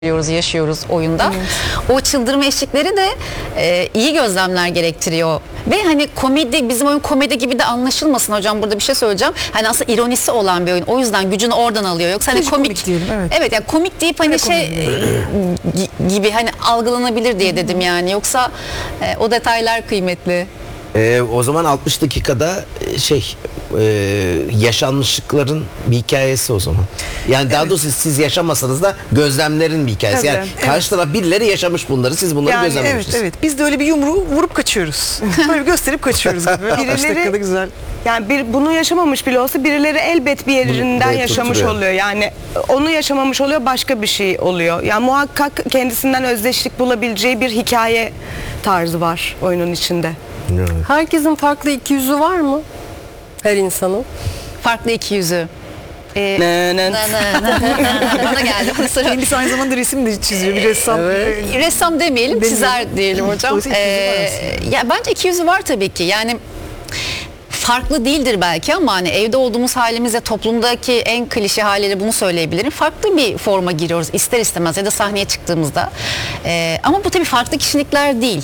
yaşıyoruz oyunda. Evet. O çıldırma eşlikleri de iyi gözlemler gerektiriyor. Ve hani komedi, bizim oyun komedi gibi de anlaşılmasın hocam, burada bir şey söyleyeceğim. Hani aslında ironisi olan bir oyun. O yüzden gücünü oradan alıyor. Yoksa hani komik diyelim, evet. Evet, yani komik deyip hani gibi hani algılanabilir diye dedim yani. Yoksa o detaylar kıymetli. O zaman 60 dakikada yaşanmışlıkların bir hikayesi o zaman. Yani daha doğrusu siz yaşamasanız da gözlemlerin bir hikayesi. Yani karşı taraf birileri yaşamış bunları, siz bunları gözlemlemişsiniz. Evet. Biz de öyle bir yumruğu vurup kaçıyoruz. Böyle gösterip kaçıyoruz gibi. 60 dakikada güzel. Yani bunu yaşamamış bile olsa birileri elbet bir yerinden yaşamış oluyor. Yani onu yaşamamış oluyor, başka bir şey oluyor. Yani muhakkak kendisinden özdeşlik bulabileceği bir hikaye tarzı var oyunun içinde. Evet. Herkesin farklı iki yüzü var mı? Her insanın. Farklı iki yüzü. Bana geldi. Kendisi aynı zamanda resim de çiziyor, bir ressam. Evet. Ressam demeyelim, çizer diyelim hocam. Ya bence iki yüzü var tabii ki. Yani farklı değildir belki ama hani evde olduğumuz halimizle toplumdaki en klişe haliyle bunu söyleyebilirim. Farklı bir forma giriyoruz ister istemez ya da sahneye çıktığımızda. Ama bu tabii farklı kişilikler değil.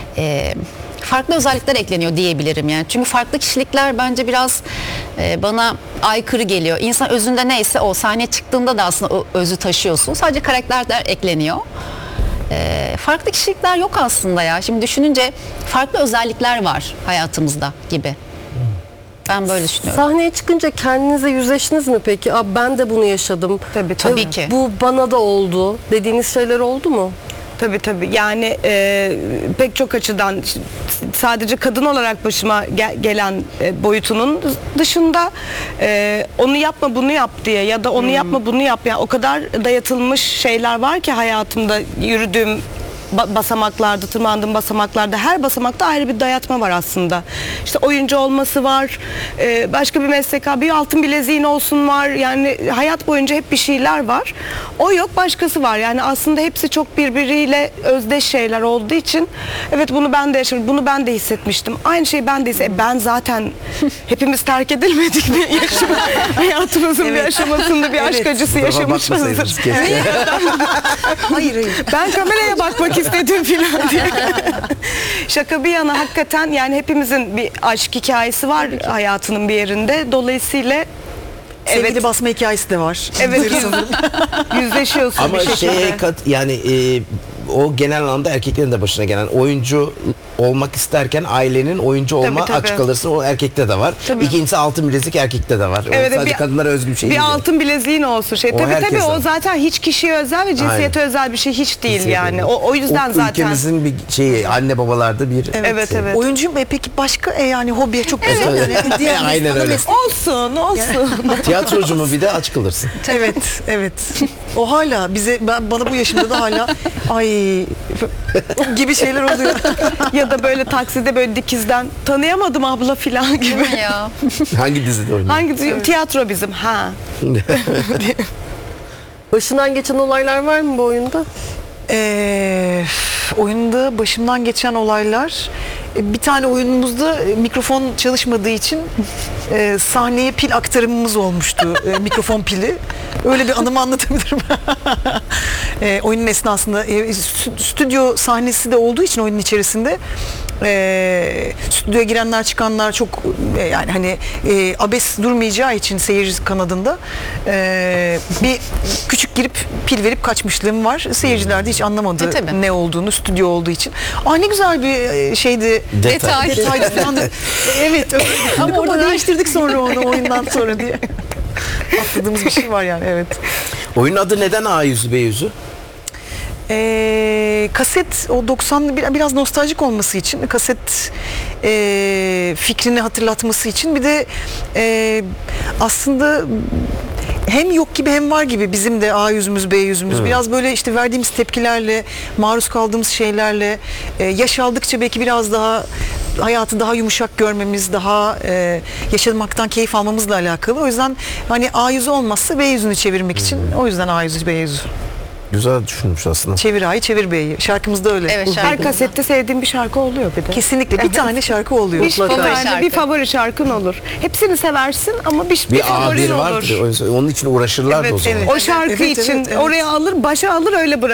Farklı özellikler ekleniyor diyebilirim yani. Çünkü farklı kişilikler bence biraz bana aykırı geliyor. İnsan özünde neyse o, sahneye çıktığında da aslında o özü taşıyorsun. Sadece karakterler ekleniyor. Farklı kişilikler yok aslında ya. Şimdi düşününce farklı özellikler var hayatımızda gibi. Ben böyle düşünüyorum. Sahneye çıkınca kendinize yüzleştiniz mi peki? Ben de bunu yaşadım. Tabii ki. Bu bana da oldu dediğiniz şeyler oldu mu? Tabii. Yani pek çok açıdan, sadece kadın olarak başıma gelen boyutunun dışında onu yapma bunu yap diye ya da onu yapma bunu yap. Yani o kadar dayatılmış şeyler var ki hayatımda, yürüdüğüm basamaklarda, tırmandığım basamaklarda, her basamakta ayrı bir dayatma var aslında. İşte oyuncu olması var, başka bir meslek, bir altın bileziğin olsun var. Yani hayat boyunca hep bir şeyler var. O yok, başkası var. Yani aslında hepsi çok birbiriyle özdeş şeyler olduğu için evet, bunu ben de yaşadım, bunu ben de hissetmiştim. Aynı şeyi ben de hissettim. Ben zaten hepimiz terk edilmedik mi? Hayatımızın bir aşamasında bir aşk acısı yaşamışızdır. Hayır. Ben kameraya bakmak istedim filan diye. Şaka bir yana, hakikaten yani hepimizin bir aşk hikayesi var hayatının bir yerinde. Dolayısıyla sevgili basma hikayesi de var. Evet, yüzleşiyorsun ama bir şekilde. yani o genel anlamda erkeklerin de başına gelen, oyuncu olmak isterken ailenin oyuncu olma aç kalırsın, o erkekte de var. İkincisi altın bilezik erkekte de var. Evet, sadece kadınlara özgü bir şey değil. Bir altın bileziğin olsun şey. Tabii o zaten hiç kişiye özel ve cinsiyete özel bir şey hiç değil. Cinsiyete yani. O yüzden zaten. Ülkemizin bir şeyi, anne babalarda bir. Evet. Oyuncuyum peki başka yani hobiye çok özel. Aynen öyle. Olsun. Tiyatrocu mu bir de aç kalırsın. Evet. O hala bana bu yaşımda da hala gibi şeyler oluyor. Ya da böyle takside böyle dikizden tanıyamadım abla filan gibi. Ya. Hangi dizide oynuyor? Tiyatro bizim. Başından geçen olaylar var mı bu oyunda? Oyunda başımdan geçen olaylar, bir tane oyunumuzda mikrofon çalışmadığı için sahneye pil aktarımımız olmuştu. Mikrofon pili. Öyle bir anımı anlatabilirim. Oyunun esnasında stüdyo sahnesi de olduğu için oyunun içerisinde stüdyoya girenler çıkanlar çok yani hani abes durmayacağı için seyirci kanadında bir küçük girip pil verip kaçmışlığım var. Seyirciler de hiç anlamadı ne olduğunu, stüdyo olduğu için. Ne güzel bir şeydi. Detaylı falan. Evet. Ama orada değiştirdik sonra onu oyundan sonra diye. Atladığımız bir şey var yani, evet. Oyunun adı neden A yüzü B yüzü? Kaset, o 90'lı biraz nostaljik olması için, kaset fikrini hatırlatması için, bir de aslında hem yok gibi hem var gibi bizim de A yüzümüz, B yüzümüz. Biraz böyle işte verdiğimiz tepkilerle, maruz kaldığımız şeylerle, yaş aldıkça belki biraz daha hayatı daha yumuşak görmemiz, daha yaşamaktan keyif almamızla alakalı. O yüzden hani A yüzü olmazsa B yüzünü çevirmek için, o yüzden A yüzü, B yüzü. Güzel düşünmüş aslında. Çevir A'yı çevir B'yi. Şarkımızda öyle. Evet, Uzun. şarkı- Her kasette sevdiğim bir şarkı oluyor bir de. Kesinlikle bir tane şarkı oluyor. Bir tane şarkı. bir favori şarkın olur. Hepsini seversin ama bir Bir favorin A1 olur. vardır. Onun için uğraşırlar da o Evet, zaman. evet. O şarkı Evet, için evet, evet. oraya alır, başa alır öyle bırakır.